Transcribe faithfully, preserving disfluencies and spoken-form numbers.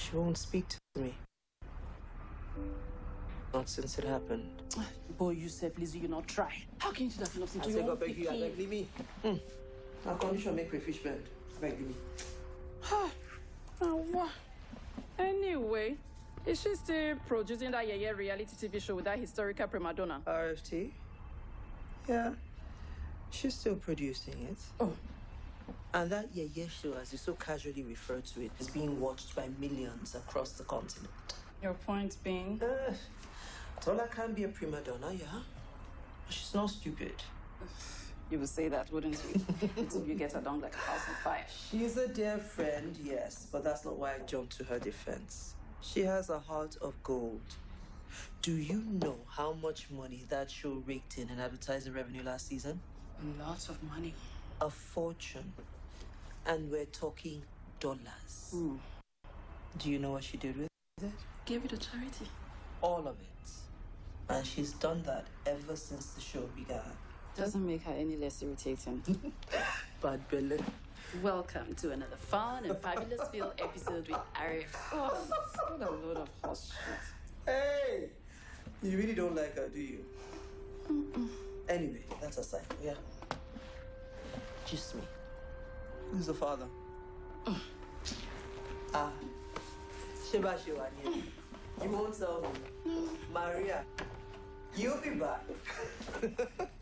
She won't speak to me. Not since it happened. Boy, Yusuf, Lizzie, you not try. How can you do that for nothing to I your say, own God beg you, I beg, leave me. Mm. Our condition make crayfish bend. I beg, leave me. Oh, anyway, is she still producing that Yeye reality T V show with that historical prima donna? R F T? Yeah. She's still producing it. Oh. And that Yeye show, as you so casually refer to it, is being watched by millions across the continent. Your point being? Uh, Tola can be a prima donna, yeah? But she's not stupid. You would say that, wouldn't you? Until you get her down like a house on fire. She's a dear friend, yes, but that's not why I jumped to her defense. She has a heart of gold. Do you know how much money that show raked in in advertising revenue last season? Lots of money. A fortune. And we're talking dollars. Mm. Do you know what she did with it? Gave it to charity. All of it. And she's done that ever since the show began. Doesn't make her any less irritating. Bad Bella. Welcome to another fun and fabulous filled episode with Arif. Oh, what a load of horse shit. Hey! You really don't like her, do you? Mm-mm. Anyway, that's aside. Yeah. Just me. Who's the father? Mm. Ah. Sheba Shewani. You won't tell me. Maria, you'll be back.